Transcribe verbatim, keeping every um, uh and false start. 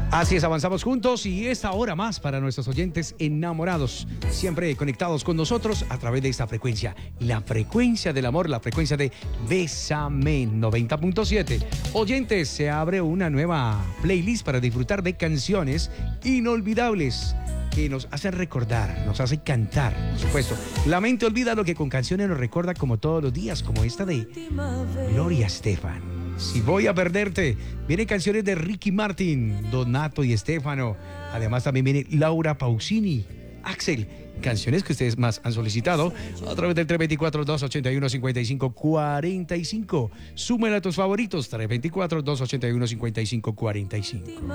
Así es, avanzamos juntos y esta hora más para nuestros oyentes enamorados, siempre conectados con nosotros a través de esta frecuencia, la frecuencia del amor, la frecuencia de Bésame noventa punto siete. Oyentes, se abre una nueva playlist para disfrutar de canciones inolvidables que nos hacen recordar, nos hacen cantar, por supuesto. La mente olvida lo que con canciones nos recuerda como todos los días, como esta de Gloria Estefan. Si voy a perderte, vienen canciones de Ricky Martin, Donato y Estefano. Además también viene Laura Pausini, Axel, canciones que ustedes más han solicitado a través del tres dos cuatro, dos ocho uno, cinco cinco cuatro cinco. Súmela a tus favoritos, tres dos cuatro, dos ocho uno, cinco cinco cuatro cinco.